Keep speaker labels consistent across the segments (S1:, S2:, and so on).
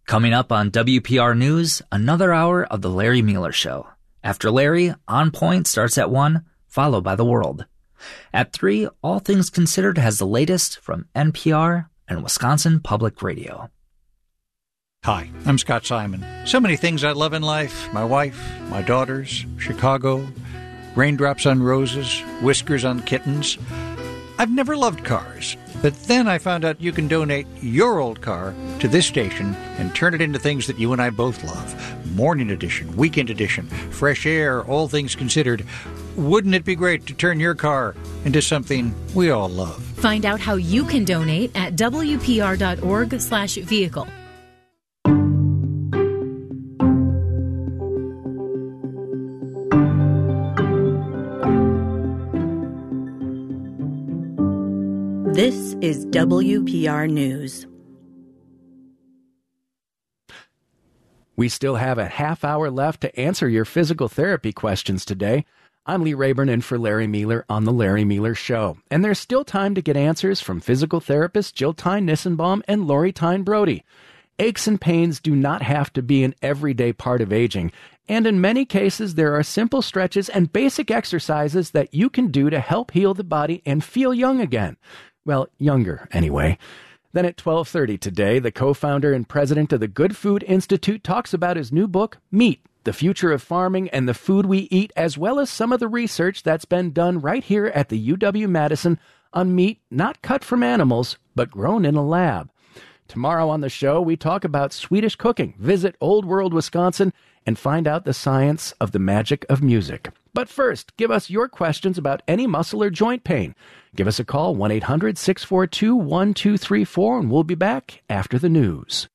S1: Coming up on WPR News, another hour of The Larry Mueller Show. After Larry, On Point starts at 1, followed by The World. At 3, All Things Considered has the latest from NPR and Wisconsin Public Radio.
S2: Hi, I'm Scott Simon. So many things I love in life. My wife, my daughters, Chicago, raindrops on roses, whiskers on kittens. I've never loved cars. But then I found out you can donate your old car to this station and turn it into things that you and I both love. Morning edition, weekend edition, fresh air, all things considered. Wouldn't it be great to turn your car into something we all love?
S3: Find out how you can donate at WPR.org/vehicle.
S4: This is WPR News.
S5: We still have a half hour left to answer your physical therapy questions today. I'm Lee Rayburn in for Larry Mueller on The Larry Mueller Show. And there's still time to get answers from physical therapists Jill Tyne Nissenbaum and Lori Tyne Brody. Aches and pains do not have to be an everyday part of aging. And in many cases, there are simple stretches and basic exercises that you can do to help heal the body and feel young again. Well, younger, anyway. Then at 12:30 today, the co-founder and president of the Good Food Institute talks about his new book, Meat, the Future of Farming and the Food We Eat, as well as some of the research that's been done right here at the UW-Madison on meat not cut from animals, but grown in a lab. Tomorrow on the show, we talk about Swedish cooking, visit Old World, Wisconsin, and find out the science of the magic of music. But first, give us your questions about any muscle or joint pain. Give us a call, 1-800-642-1234, and we'll be back after the news.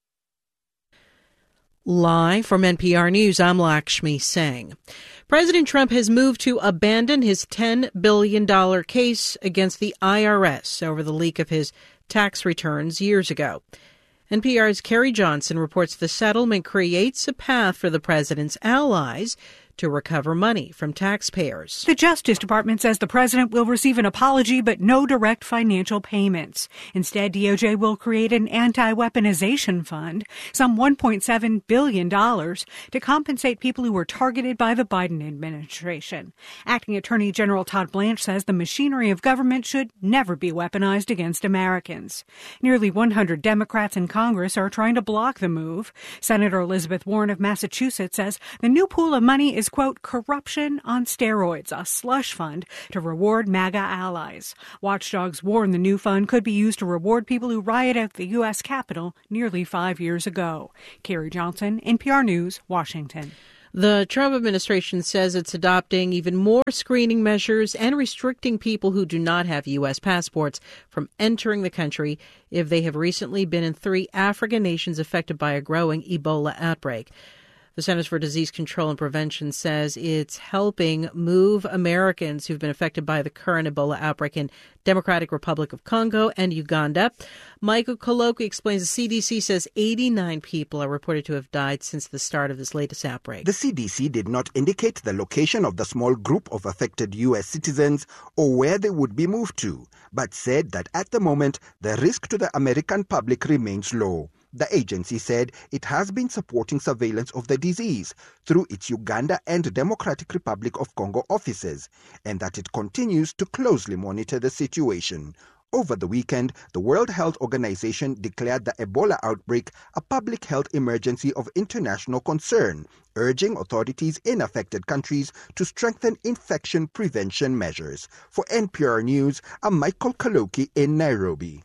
S6: Live from NPR News, I'm Lakshmi Singh. President Trump has moved to abandon his $10 billion case against the IRS over the leak of his tax returns years ago. NPR's Carrie Johnson reports the settlement creates a path for the president's allies to recover money from taxpayers.
S7: The Justice Department says the president will receive an apology but no direct financial payments. Instead, DOJ will create an anti-weaponization fund, some $1.7 billion, to compensate people who were targeted by the Biden administration. Acting Attorney General Todd Blanche says the machinery of government should never be weaponized against Americans. Nearly 100 Democrats in Congress are trying to block the move. Senator Elizabeth Warren of Massachusetts says the new pool of money is, quote, corruption on steroids, a slush fund to reward MAGA allies. Watchdogs warn the new fund could be used to reward people who rioted at the U.S. Capitol nearly 5 years ago. Carrie Johnson, NPR News, Washington.
S6: The Trump administration says it's adopting even more screening measures and restricting people who do not have U.S. passports from entering the country if they have recently been in 3 African nations affected by a growing Ebola outbreak. The Centers for Disease Control and Prevention says it's helping move Americans who've been affected by the current Ebola outbreak in Democratic Republic of Congo and Uganda. Michael Koloki explains the CDC says 89 people are reported to have died since the start of this latest outbreak.
S8: The CDC did not indicate the location of the small group of affected U.S. citizens or where they would be moved to, but said that at the moment the risk to the American public remains low. The agency said it has been supporting surveillance of the disease through its Uganda and Democratic Republic of Congo offices, and that it continues to closely monitor the situation. Over the weekend, the World Health Organization declared the Ebola outbreak a public health emergency of international concern, urging authorities in affected countries to strengthen infection prevention measures. For NPR News, I'm Michael Koloki in Nairobi.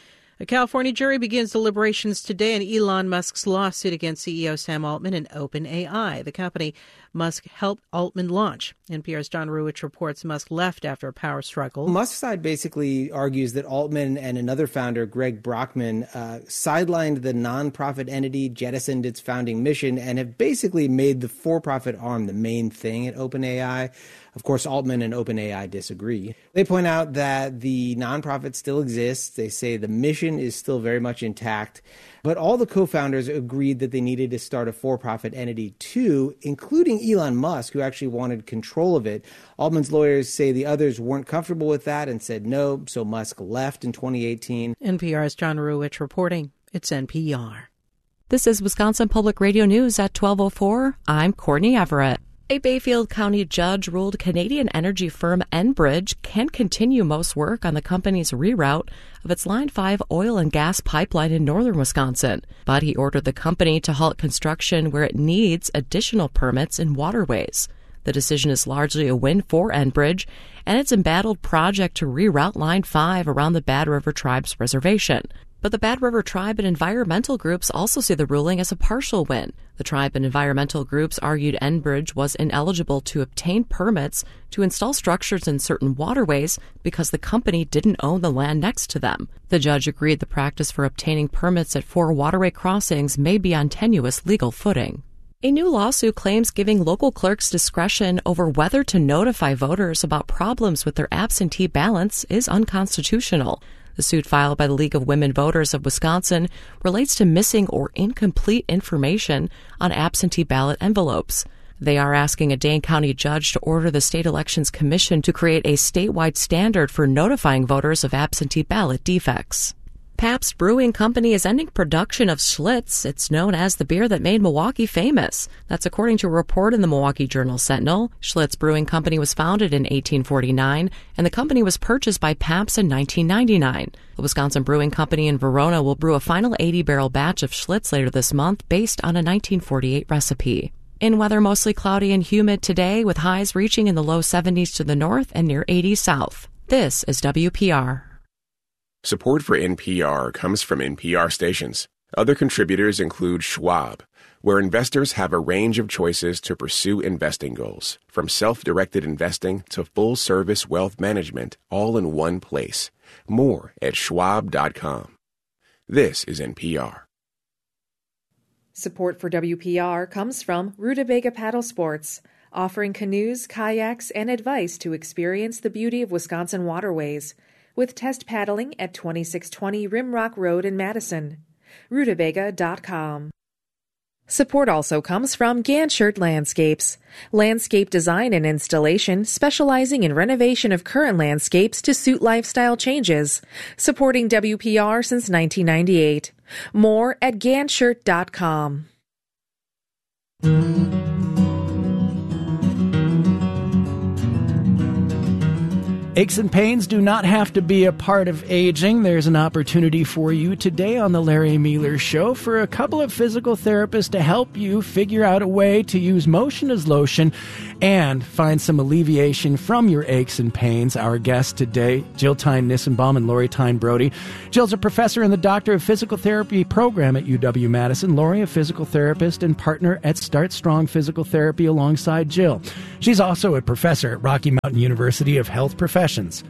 S6: A California jury begins deliberations today on Elon Musk's lawsuit against CEO Sam Altman and OpenAI, the company Musk helped Altman launch. NPR's John Ruwitch reports Musk left after a power struggle.
S9: Musk's side basically argues that Altman and another founder, Greg Brockman, sidelined the nonprofit entity, jettisoned its founding mission, and have basically made the for-profit arm the main thing at OpenAI. Of course, Altman and OpenAI disagree. They point out that the nonprofit still exists. They say the mission is still very much intact. But all the co-founders agreed that they needed to start a for-profit entity too, including Elon Musk, who actually wanted control of it. Altman's lawyers say the others weren't comfortable with that and said no, so Musk left in 2018.
S6: NPR's John Ruwitch reporting. It's NPR.
S10: This is Wisconsin Public Radio News at 12:04. I'm Courtney Everett. A Bayfield County judge ruled Canadian energy firm Enbridge can continue most work on the company's reroute of its Line 5 oil and gas pipeline in northern Wisconsin. But he ordered the company to halt construction where it needs additional permits in waterways. The decision is largely a win for Enbridge and its embattled project to reroute Line 5 around the Bad River Tribe's reservation. But the Bad River Tribe and environmental groups also see the ruling as a partial win. The tribe and environmental groups argued Enbridge was ineligible to obtain permits to install structures in certain waterways because the company didn't own the land next to them. The judge agreed the practice for obtaining permits at 4 waterway crossings may be on tenuous legal footing. A new lawsuit claims giving local clerks discretion over whether to notify voters about problems with their absentee ballots is unconstitutional. The suit filed by the League of Women Voters of Wisconsin relates to missing or incomplete information on absentee ballot envelopes. They are asking a Dane County judge to order the State Elections Commission to create a statewide standard for notifying voters of absentee ballot defects. Pabst Brewing Company is ending production of Schlitz. It's known as the beer that made Milwaukee famous. That's according to a report in the Milwaukee Journal-Sentinel. Schlitz Brewing Company was founded in 1849, and the company was purchased by Pabst in 1999. The Wisconsin Brewing Company in Verona will brew a final 80-barrel batch of Schlitz later this month based on a 1948 recipe. In weather, mostly cloudy and humid today, with highs reaching in the low 70s to the north and near 80 south. This is WPR.
S11: Support for NPR comes from NPR stations. Other contributors include Schwab, where investors have a range of choices to pursue investing goals, from self-directed investing to full-service wealth management, all in one place. More at schwab.com. This is NPR.
S12: Support for WPR comes from Rutabaga Paddle Sports, offering canoes, kayaks, and advice to experience the beauty of Wisconsin waterways, with test paddling at 2620 Rimrock Road in Madison. Rutabaga.com. Support also comes from Ganshert Landscapes, landscape design and installation specializing in renovation of current landscapes to suit lifestyle changes, supporting WPR since 1998. More at Ganshert.com.
S5: Aches and pains do not have to be a part of aging. There's an opportunity for you today on the Larry Mealer Show for a couple of physical therapists to help you figure out a way to use motion as lotion and find some alleviation from your aches and pains. Our guests today, Jill Tyne-Nissenbaum and Lori Tyne-Brody. Jill's a professor in the Doctor of Physical Therapy program at UW-Madison. Lori, a physical therapist and partner at Start Strong Physical Therapy alongside Jill. She's also a professor at Rocky Mountain University of Health Professions.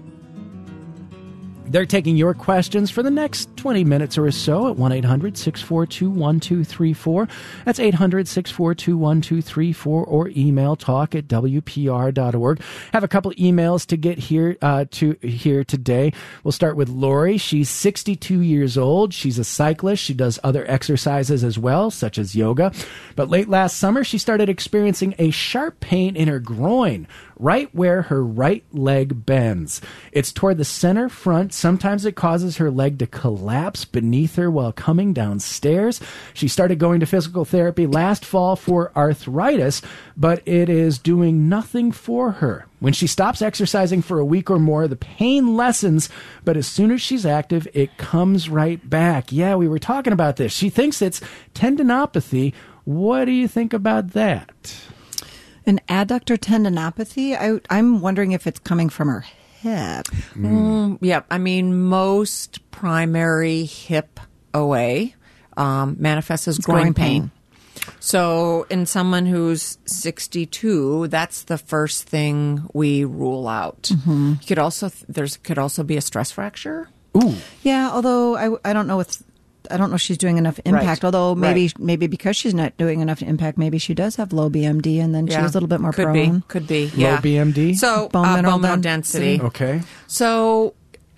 S5: They're taking your questions for the next 20 minutes or so at 1-800-642-1234. That's 800-642-1234, or email talk@wpr.org. Have a couple emails to get here today. We'll start with Lori. She's 62 years old. She's a cyclist. She does other exercises as well, such as yoga. But late last summer, she started experiencing a sharp pain in her groin, right where her right leg bends. It's toward the center front. Sometimes it causes her leg to collapse beneath her while coming downstairs. She started going to physical therapy last fall for arthritis, but it is doing nothing for her. When she stops exercising for a week or more, the pain lessens, but as soon as she's active, it comes right back. Yeah, we were talking about this. She thinks it's tendinopathy. What do you think about that?
S13: An adductor tendinopathy? I'm wondering if it's coming from her hip.
S14: Yeah, I mean, most primary hip OA manifests as groin pain. So in someone who's 62, that's the first thing we rule out.
S13: Mm-hmm.
S14: Could also be a stress fracture.
S5: Ooh.
S13: Yeah, although I don't know if she's doing enough impact.
S14: Right.
S13: Although maybe because she's not doing enough impact, maybe she does have low BMD, and then she's a little bit more prone.
S14: Could be.
S5: Low
S14: Yeah.
S5: BMD?
S14: So bone mineral density.
S5: Okay.
S14: So,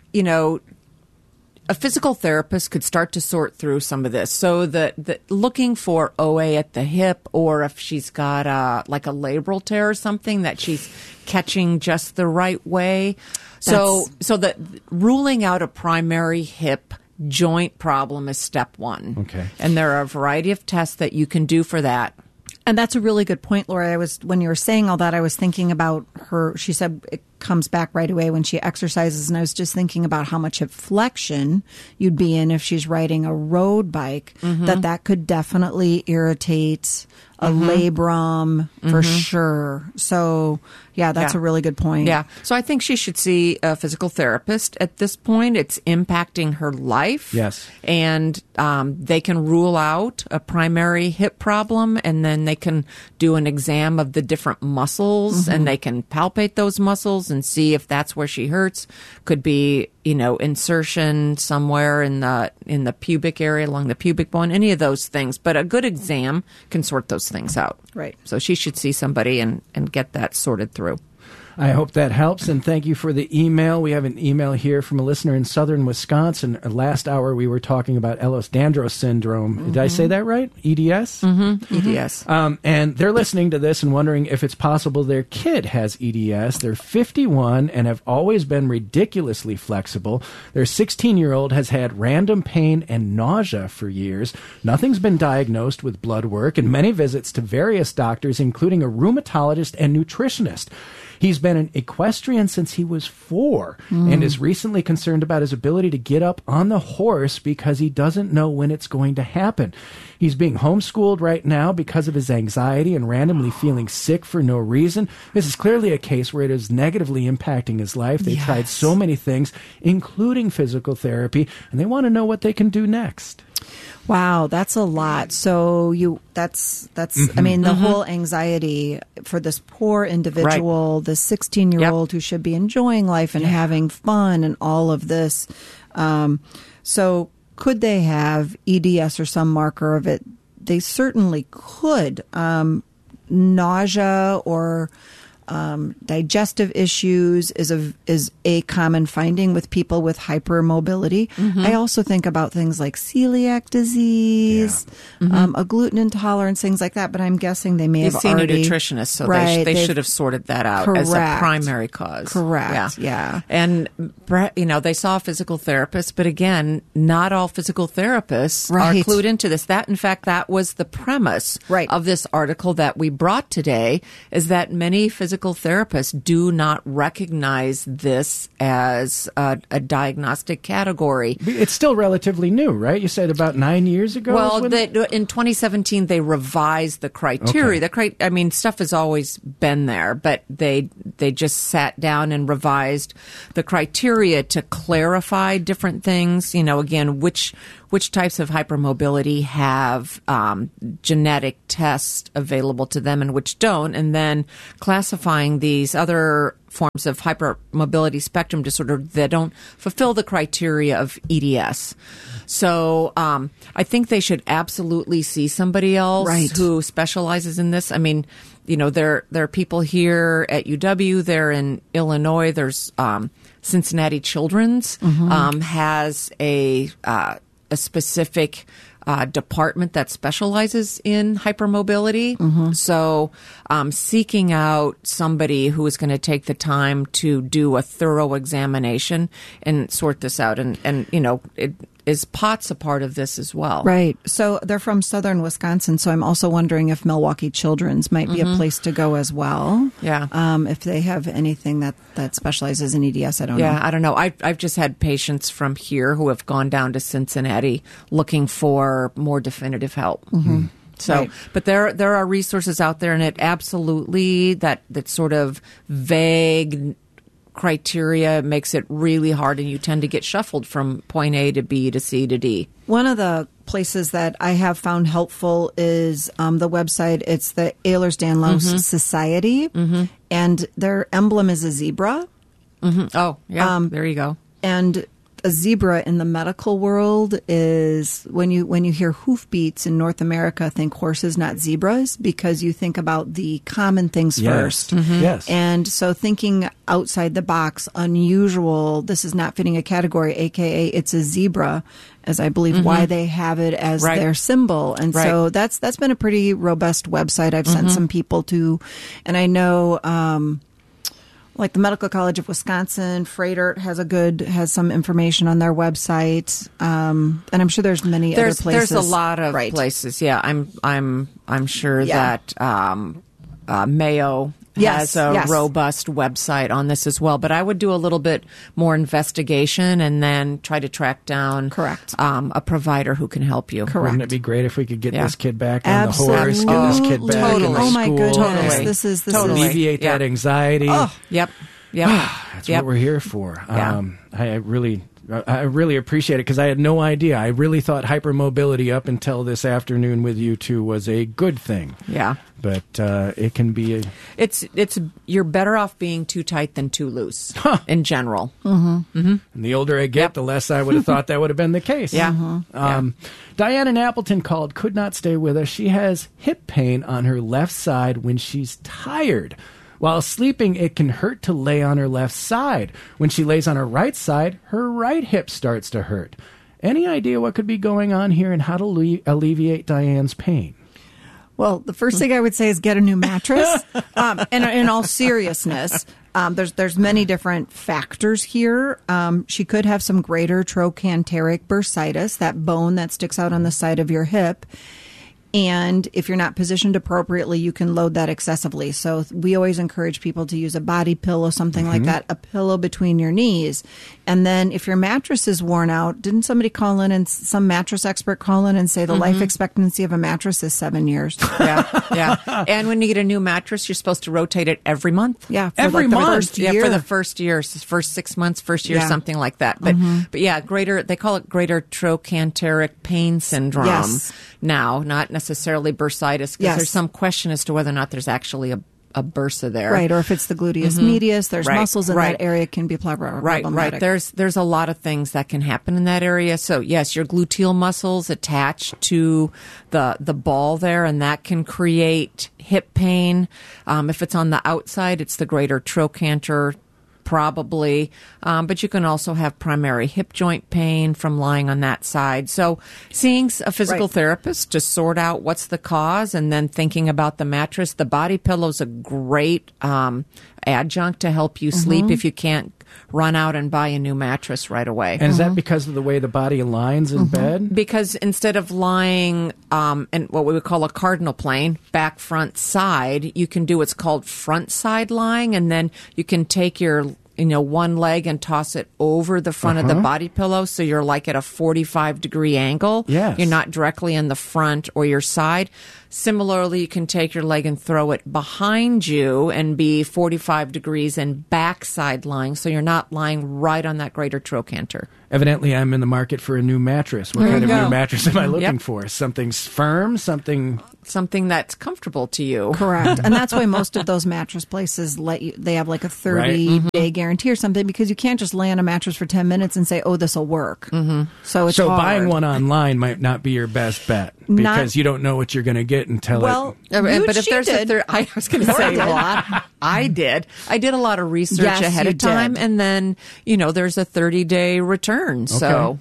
S14: a physical therapist could start to sort through some of this. So the looking for OA at the hip, or if she's got a labral tear or something that she's catching just the right way. So the ruling out a primary hip joint problem is step one.
S5: Okay.
S14: And there are a variety of tests that you can do for that.
S13: And that's a really good point, Lori. When you were saying all that, I was thinking about her. She said it comes back right away when she exercises. And I was just thinking about how much of flexion you'd be in if she's riding a road bike, that could definitely irritate a labrum for sure. So, yeah, that's a really good point.
S14: Yeah. So I think she should see a physical therapist at this point. It's impacting her life.
S5: Yes.
S14: And they can rule out a primary hip problem, and then they can do an exam of the different muscles, and they can palpate those muscles and see if that's where she hurts. Could be, insertion somewhere in the pubic area, along the pubic bone, any of those things. But a good exam can sort those things out.
S13: Right.
S14: So she should see somebody and get that sorted through.
S5: I hope that helps, and thank you for the email. We have an email here from a listener in southern Wisconsin. Last hour, we were talking about Ehlers-Danlos syndrome. Did I say that right? EDS?
S14: EDS.
S5: And they're listening to this and wondering if it's possible their kid has EDS. They're 51 and have always been ridiculously flexible. Their 16-year-old has had random pain and nausea for years. Nothing's been diagnosed with blood work, and many visits to various doctors, including a rheumatologist and nutritionist. He's been an equestrian since he was 4 and is recently concerned about his ability to get up on the horse because he doesn't know when it's going to happen. He's being homeschooled right now because of his anxiety and randomly feeling sick for no reason. This is clearly a case where it is negatively impacting his life. They tried so many things, including physical therapy, and they want to know what they can do next.
S13: Wow, that's a lot. So I mean, the whole anxiety for this poor individual, this 16-year-old who should be enjoying life and having fun and all of this. So could they have EDS or some marker of it? They certainly could. Nausea or digestive issues is a common finding with people with hypermobility. I also think about things like celiac disease, a gluten intolerance, things like that. But I'm guessing they may have
S14: seen
S13: already
S14: a nutritionist, so they should have sorted that out as a primary cause.
S13: Correct. Yeah.
S14: And they saw a physical therapist, but again, not all physical therapists are clued into this. In fact, that was the premise of this article that we brought today. Is that many physical therapists do not recognize this as a diagnostic category.
S5: It's still relatively new, right? You said about 9 years ago?
S14: Well, in 2017, they revised the criteria.
S5: Okay.
S14: Stuff has always been there, but they just sat down and revised the criteria to clarify different things. Again, which types of hypermobility have genetic tests available to them and which don't, and then classifying these other forms of hypermobility spectrum disorder that don't fulfill the criteria of EDS. So I think they should absolutely see somebody else who specializes in this. There are people here at UW, they're in Illinois, there's Cincinnati Children's has a specific department that specializes in hypermobility. So seeking out somebody who is going to take the time to do a thorough examination and sort this out. And is POTS a part of this as well?
S13: Right. So they're from southern Wisconsin, so I'm also wondering if Milwaukee Children's might be a place to go as well.
S14: Yeah.
S13: If they have anything that specializes in EDS, I don't know.
S14: Yeah, I don't know. I've just had patients from here who have gone down to Cincinnati looking for more definitive help. So, but there are resources out there, and it absolutely, that sort of vague criteria makes it really hard, and you tend to get shuffled from point A to B to C to D.
S13: One of the places that I have found helpful is the website. It's the Ehlers-Danlos Society, and their emblem is a zebra.
S14: Oh, yeah, there you go.
S13: And a zebra in the medical world is when you hear hoofbeats in North America, think horses, not zebras, because you think about the common things first.
S5: Yes.
S13: And so thinking outside the box, unusual, this is not fitting a category, aka it's a zebra, as I believe why they have it as their symbol. And so that's been a pretty robust website I've sent some people to. And I know Like the Medical College of Wisconsin, Freighter has some information on their website, and I'm sure there's many other places.
S14: There's a lot of places. Yeah, I'm sure that Mayo has a robust website on this as well. But I would do a little bit more investigation and then try to track down a provider who can help you.
S5: Correct. Wouldn't it be great if we could get this kid back on the horse, get this kid back in the school?
S13: Oh my goodness, this is
S5: alleviate that anxiety.
S14: Oh, yep.
S5: That's what we're here for.
S14: Yeah.
S5: I really appreciate it because I had no idea. I really thought hypermobility up until this afternoon with you two was a good thing.
S14: Yeah.
S5: But it can be
S14: you're better off being too tight than too loose in general.
S13: Mm-hmm.
S5: And the older I get, the less I would have thought that would have been the case.
S14: Yeah.
S5: Diane in Appleton called, could not stay with us. She has hip pain on her left side when she's tired. While sleeping, it can hurt to lay on her left side. When she lays on her right side, her right hip starts to hurt. Any idea what could be going on here and how to alleviate Diane's pain?
S13: Well, the first thing I would say is get a new mattress. And in all seriousness, there's many different factors here. She could have some greater trochanteric bursitis, that bone that sticks out on the side of your hip. And if you're not positioned appropriately, you can load that excessively. So we always encourage people to use a body pillow, something like that, a pillow between your knees. And then if your mattress is worn out, didn't somebody call in and some mattress expert call in and say the life expectancy of a mattress is 7 years?
S14: Yeah. And when you get a new mattress, you're supposed to rotate it every month.
S13: Yeah.
S14: Every month.
S13: First year.
S14: Yeah, for the first year, first 6 months, first year, something like that. But yeah, they call it greater trochanteric pain syndrome now, not necessarily bursitis, because there's some question as to whether or not there's actually a bursa there.
S13: Right, or if it's the gluteus medius, there's muscles in that area can be problematic.
S14: Right. There's a lot of things that can happen in that area. So yes, your gluteal muscles attached to the ball there, and that can create hip pain. If it's on the outside, it's the greater trochanter probably, but you can also have primary hip joint pain from lying on that side. So seeing a physical therapist to sort out what's the cause, and then thinking about the mattress. The body pillow is a great adjunct to help you sleep if you can't run out and buy a new mattress right away.
S5: And is that because of the way the body aligns in bed?
S14: Because instead of lying in what we would call a cardinal plane, back, front, side, you can do what's called front side lying, and then you can take your one leg and toss it over the front of the body pillow, so you're like at a 45-degree angle.
S5: Yes.
S14: You're not directly in the front or your side. Similarly, you can take your leg and throw it behind you and be 45 degrees and backside lying, so you're not lying right on that greater trochanter.
S5: Evidently, I'm in the market for a new mattress. What kind of new mattress am I looking for? Something firm? Something
S14: that's comfortable to you.
S13: Correct. And that's why most of those mattress places they have like a 30-day guarantee or something, because you can't just lay on a mattress for 10 minutes and say, oh, this will work. So it's hard.
S5: Buying one online might not be your best bet, because you don't know what you're going to get until
S14: but if there's I was going to say, I did a lot of research ahead of time, and then there's a 30-day return. So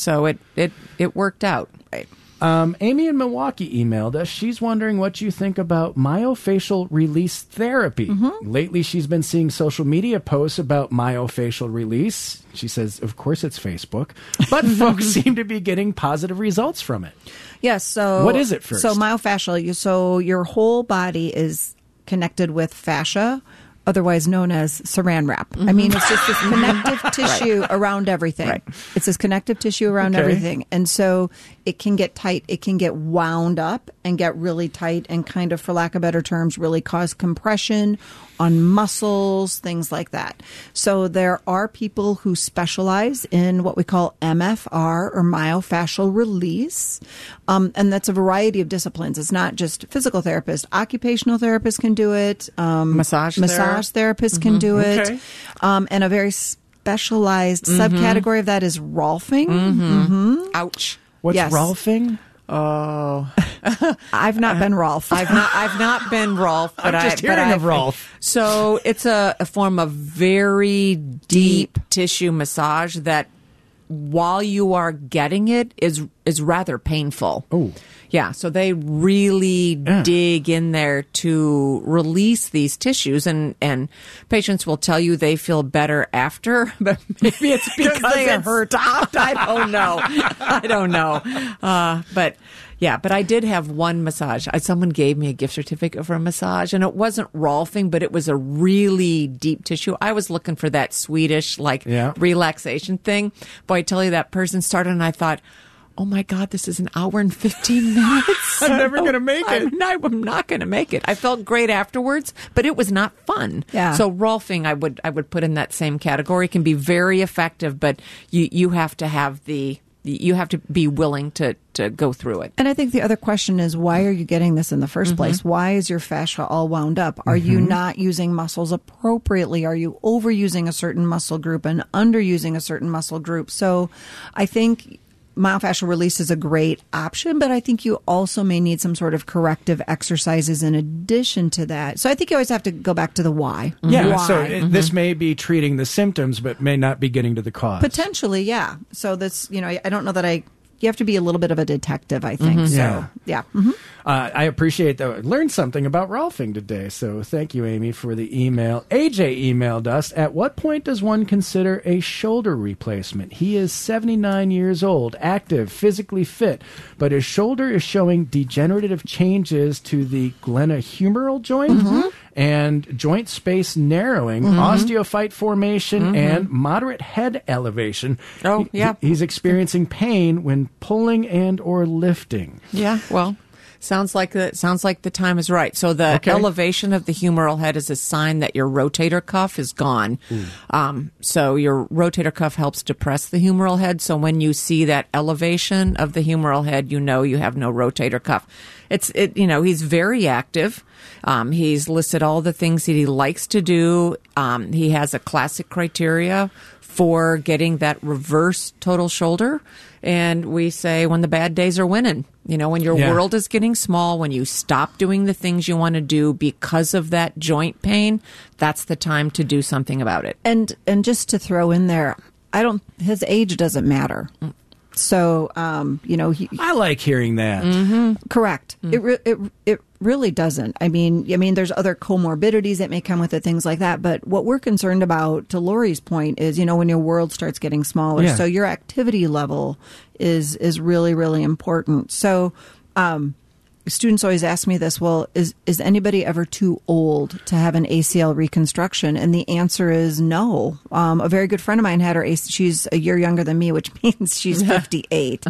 S14: it worked out.
S13: Right.
S5: Amy in Milwaukee emailed us. She's wondering what you think about myofascial release therapy. Lately, she's been seeing social media posts about myofascial release. She says, of course, it's Facebook, but folks seem to be getting positive results from it.
S13: Yes. So
S5: what is it first?
S13: So myofascial. So your whole body is connected with fascia, otherwise known as saran wrap. I mean, it's just this connective tissue around everything. It's this connective tissue around everything. And so it can get tight. It can get wound up and get really tight and kind of, for lack of better terms, really cause compression on muscles, things like that. So there are people who specialize in what we call MFR, or myofascial release. And that's a variety of disciplines. It's not just physical therapists. Occupational therapists can do it.
S14: Massage
S13: therapists can do it. And a very specialized subcategory of that is Rolfing.
S14: Ouch.
S5: What's Rolfing?
S14: Oh,
S13: I've not been Rolf.
S14: I've not been Rolf. But
S5: I'm just hearing of Rolf.
S14: So it's a form of very deep tissue massage that, while you are getting it, is is rather painful.
S5: Oh.
S14: Yeah, so they really dig in there to release these tissues, and patients will tell you they feel better after, but maybe it's because they hurt. Stopped. I don't know. But I did have one massage. Someone gave me a gift certificate for a massage, and it wasn't Rolfing, but it was a really deep tissue. I was looking for that Swedish, relaxation thing. Boy, I tell you, that person started, and I thought, oh my God, this is an hour and 15 minutes.
S5: I'm never going to make it.
S14: I'm not going to make it. I felt great afterwards, but it was not fun.
S13: Yeah.
S14: So Rolfing, I would put in that same category. It can be very effective, but you have to have you have to be willing to go through it.
S13: And I think the other question is, why are you getting this in the first place? Why is your fascia all wound up? Are you not using muscles appropriately? Are you overusing a certain muscle group and underusing a certain muscle group? So I think myofascial release is a great option, but I think you also may need some sort of corrective exercises in addition to that. So I think you always have to go back to the why.
S5: Yeah,
S13: why?
S5: so this may be treating the symptoms, but may not be getting to the cause.
S13: Potentially, yeah. So this, I don't know that you have to be a little bit of a detective, I think. So, yeah.
S5: I appreciate that. I learned something about Rolfing today, so thank you, Amy, for the email. AJ emailed us, at what point does one consider a shoulder replacement? He is 79 years old, active, physically fit, but his shoulder is showing degenerative changes to the glenohumeral joint and joint space narrowing, osteophyte formation, and moderate head elevation.
S14: Oh, yeah.
S5: He's experiencing pain when pulling and or lifting.
S14: Yeah, well, sounds like the time is right. So the elevation of the humeral head is a sign that your rotator cuff is gone. So your rotator cuff helps depress the humeral head. So when you see that elevation of the humeral head, you know you have no rotator cuff. He's very active. He's listed all the things that he likes to do. He has a classic criteria for getting that reverse total shoulder. And we say when the bad days are winning, when your world is getting small, when you stop doing the things you want to do because of that joint pain, that's the time to do something about it.
S13: And just to throw in there, his age doesn't matter. So,
S5: I like hearing that.
S13: Correct. It really doesn't. I mean, there's other comorbidities that may come with it, things like that. But what we're concerned about, to Lori's point, is, when your world starts getting smaller. So your activity level is really, really important. So, students always ask me this, well, is anybody ever too old to have an ACL reconstruction? And the answer is no. A very good friend of mine had her she's a year younger than me, which means she's 58.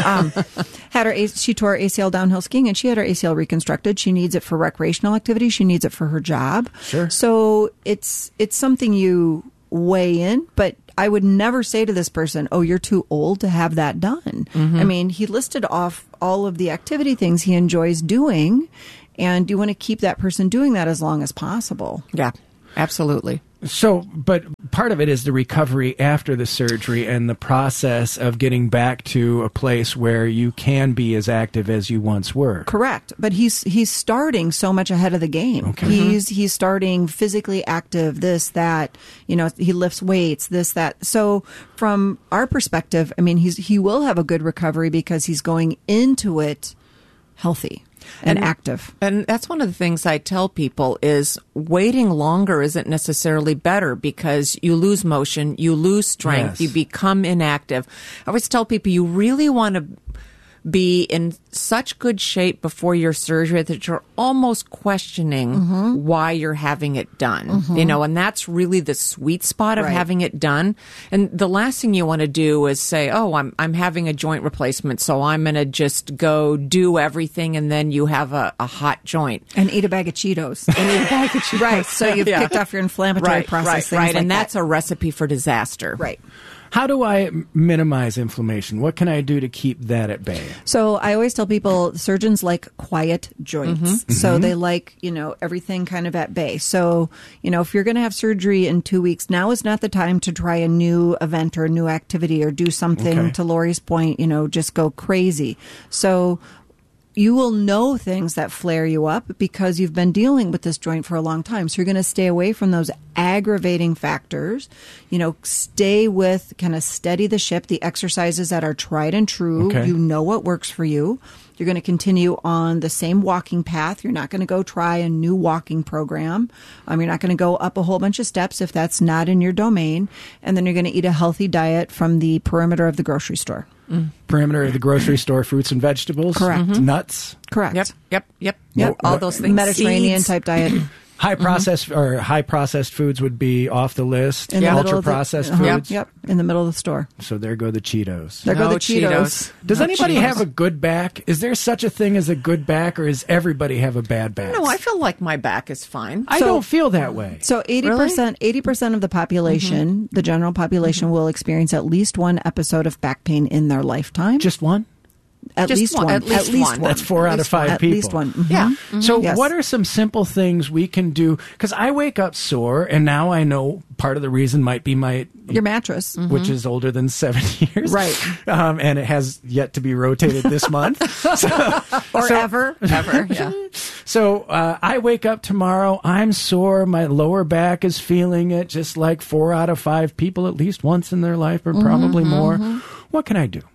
S13: She tore her ACL downhill skiing, and she had her ACL reconstructed. She needs it for recreational activity. She needs it for her job.
S5: Sure.
S13: So it's something you weigh in, but I would never say to this person, oh, you're too old to have that done. I mean, he listed off all of the activity things he enjoys doing, and you want to keep that person doing that as long as possible.
S14: Yeah, absolutely.
S5: So, but part of it is the recovery after the surgery and the process of getting back to a place where you can be as active as you once were.
S13: Correct. But he's starting so much ahead of the game.
S5: Okay.
S13: He's starting physically active, this, that, he lifts weights, this, that. So from our perspective, I mean, he will have a good recovery because he's going into it healthy and active.
S14: And that's one of the things I tell people is waiting longer isn't necessarily better because you lose motion, you lose strength, you become inactive. I always tell people you really want to be in such good shape before your surgery that you're almost questioning why you're having it done. And that's really the sweet spot of having it done. And the last thing you want to do is say, oh, I'm having a joint replacement, so I'm going to just go do everything, and then you have a hot joint.
S13: And eat a bag of Cheetos. Right. So you've kicked off your inflammatory process.
S14: Right. And
S13: like
S14: that's a recipe for disaster.
S13: Right.
S5: How do I minimize inflammation? What can I do to keep that at bay?
S13: So I always tell people surgeons like quiet joints. So they like, everything kind of at bay. So, if you're going to have surgery in 2 weeks, now is not the time to try a new event or a new activity or do something, to Lori's point, just go crazy. So you will know things that flare you up because you've been dealing with this joint for a long time. So you're going to stay away from those aggravating factors. Stay with, kind of steady the ship, the exercises that are tried and true.
S5: Okay.
S13: You know what works for you. You're going to continue on the same walking path. You're not going to go try a new walking program. You're not going to go up a whole bunch of steps if that's not in your domain. And then you're going to eat a healthy diet from the perimeter of the grocery store.
S5: Perimeter of the grocery store, fruits and vegetables.
S13: Correct.
S5: Nuts.
S13: Correct.
S14: Yep. All those things.
S13: Mediterranean
S14: Seeds.
S13: type diet.
S5: High processed foods would be off the list.
S13: In the middle
S5: Ultra
S13: of the-
S5: processed foods.
S13: Yep. In the middle of the store.
S5: So there go the Cheetos.
S13: There go the Cheetos.
S5: Does
S14: No
S5: anybody
S14: Cheetos.
S5: have a good back? Is there such a thing as a good back, or does everybody have a bad back?
S14: No, I feel like my back is fine.
S5: I don't feel that way.
S13: So 80% of the population, the general population, will experience at least one episode of back pain in their lifetime.
S5: Just one?
S13: At
S14: Just
S13: least
S14: one.
S13: one.
S14: At least one.
S5: That's 4 out of 5
S13: At
S5: people.
S13: least one. Mhm.
S14: Yeah.
S5: So
S13: Yes.
S5: what are some simple things we can do? Because I wake up sore, and now I know part of the reason might be
S13: Your mattress.
S5: which is older than 7 years.
S13: Right.
S5: And it has yet to be rotated this month.
S14: Ever. Yeah.
S5: So I wake up tomorrow, I'm sore, my lower back is feeling it, just like 4 out of 5 people at least once in their life, or probably more. What can I do?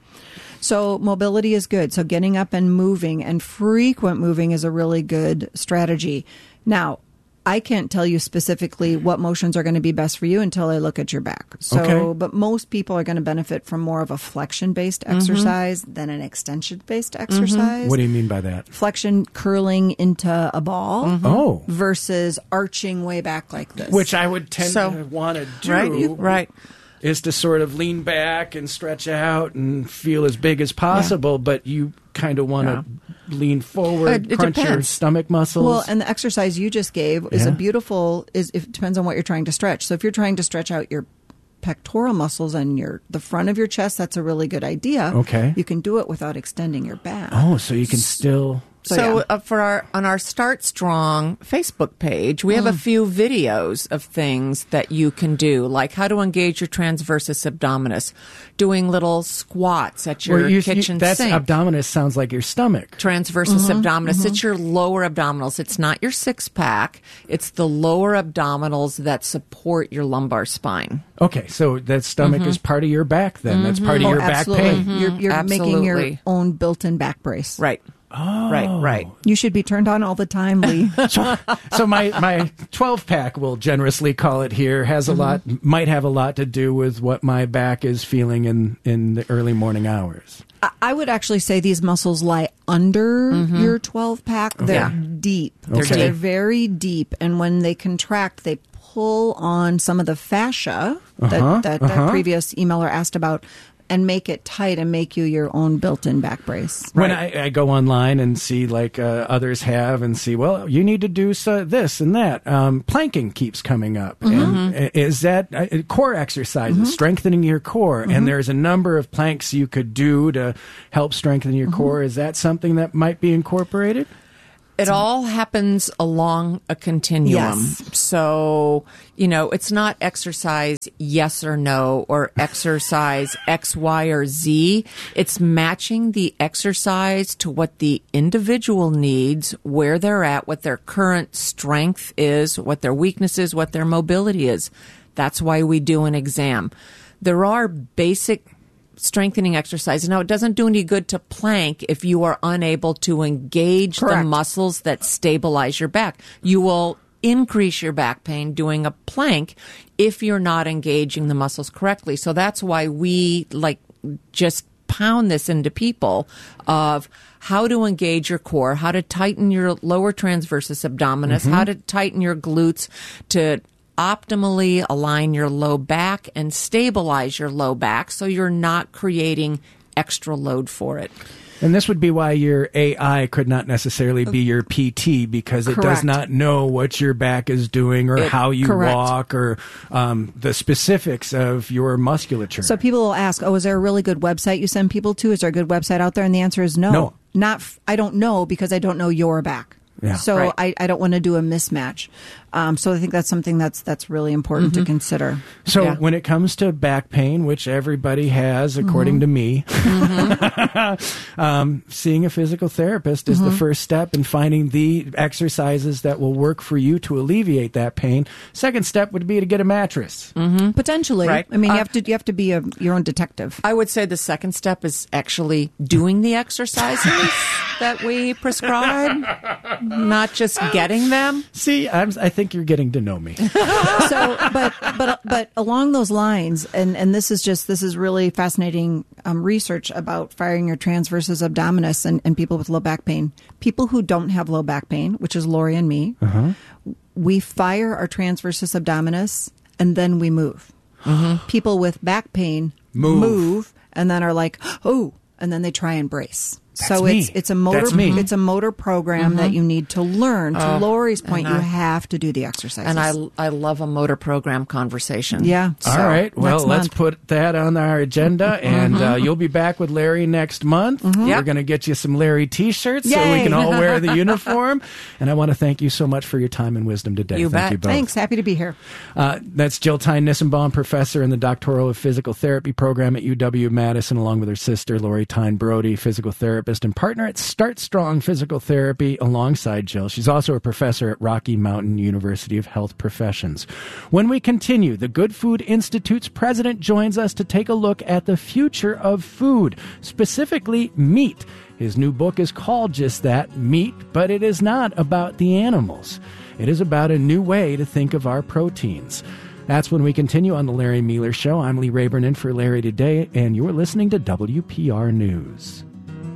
S13: So mobility is good. So getting up and moving, and frequent moving, is a really good strategy. Now, I can't tell you specifically what motions are going to be best for you until I look at your back. So,
S5: Okay.
S13: but most people are going to benefit from more of a flexion-based exercise than an extension-based exercise.
S5: What do you mean by that?
S13: Flexion, curling into a ball.
S5: Oh.
S13: Versus arching way back like this.
S5: Which I would tend to want to do.
S14: Right.
S5: Is to sort of lean back and stretch out and feel as big as possible, but you kind of want to lean forward,
S14: It
S5: crunch your
S14: depends.
S5: stomach muscles.
S13: Well, and the exercise you just gave is
S5: Yeah.
S13: it depends on what you're trying to stretch. So if you're trying to stretch out your pectoral muscles and the front of your chest, that's a really good idea.
S5: Okay.
S13: You can do it without extending your back.
S5: Oh, so you can still...
S14: So on our Start Strong Facebook page, we have a few videos of things that you can do, like how to engage your transversus abdominis, doing little squats at your kitchen
S5: that's
S14: sink.
S5: abdominis sounds like your stomach.
S14: Transversus abdominis. It's your lower abdominals. It's not your six pack. It's the lower abdominals that support your lumbar spine.
S5: Okay, so that stomach is part of your back then. That's part of your back
S13: absolutely.
S5: pain.
S13: You're making your
S14: Absolutely.
S13: own built-in back brace.
S14: Right.
S5: Oh.
S14: Right.
S13: You should be turned on all the time, Lee.
S5: So my 12 pack, we'll generously call it here, has might have a lot to do with what my back is feeling in the early morning hours.
S13: I would actually say these muscles lie under your 12 pack. They're deep.
S5: Okay.
S13: So they're very deep. And when they contract, they pull on some of the fascia that previous emailer asked about, and make it tight and make you your own built-in back brace.
S5: When I go online and see like others have and see, well, you need to do this and that. Planking keeps coming up. And is that core exercises, strengthening your core? And there's a number of planks you could do to help strengthen your core. Is that something that might be incorporated?
S14: It all happens along a continuum.
S13: Yes.
S14: So, it's not exercise yes or no, or exercise X, Y, or Z. It's matching the exercise to what the individual needs, where they're at, what their current strength is, what their weakness is, what their mobility is. That's why we do an exam. There are basic strengthening exercises. Now, it doesn't do any good to plank if you are unable to engage the muscles that stabilize your back. You will increase your back pain doing a plank if you're not engaging the muscles correctly. So that's why we just pound this into people of how to engage your core, how to tighten your lower transversus abdominis, how to tighten your glutes to optimally align your low back and stabilize your low back so you're not creating extra load for it.
S5: And this would be why your AI could not necessarily be your PT, because it does not know what your back is doing or how you walk or the specifics of your musculature.
S13: So people will ask, is there a really good website you send people to? Is there a good website out there? And the answer is no. I don't know, because I don't know your back.
S5: Yeah.
S13: So I don't want to do a mismatch. So I think that's something that's really important to consider.
S5: So when it comes to back pain, which everybody has, according to me, seeing a physical therapist is the first step in finding the exercises that will work for you to alleviate that pain. Second step would be to get a mattress.
S13: Potentially.
S14: Right.
S13: I mean, you have to be your own detective.
S14: I would say the second step is actually doing the exercises that we prescribe, not just getting them.
S5: See, I think you're getting to know me.
S13: So, but along those lines, and this is really fascinating research about firing your transversus abdominis and people with low back pain. People who don't have low back pain, which is Lori and me, we fire our transversus abdominis and then we move. People with back pain move and then are like, oh, and then they try and brace. So it's a motor program that you need to learn. To Lori's point, you have to do the exercises.
S14: And I love a motor program conversation.
S13: Yeah.
S5: All right. Well, let's put that on our agenda, and you'll be back with Larry next month. We're going to get you some Larry T-shirts so we can all wear the uniform. And I want to thank you so much for your time and wisdom today. Thank you both.
S13: Thanks. Happy to be here.
S5: That's Jill Tyne-Nissenbaum, professor in the Doctoral of Physical Therapy program at UW-Madison, along with her sister, Lori Tyne-Brody, physical therapist and partner at Start Strong Physical Therapy alongside Jill. She's also a professor at Rocky Mountain University of Health Professions. When we continue, the Good Food Institute's president joins us to take a look at the future of food, specifically meat. His new book is called just that, Meat, but it is not about the animals. It is about a new way to think of our proteins. That's when we continue on The Larry Miller Show. I'm Lee Rayburn in for Larry today, and you're listening to WPR News.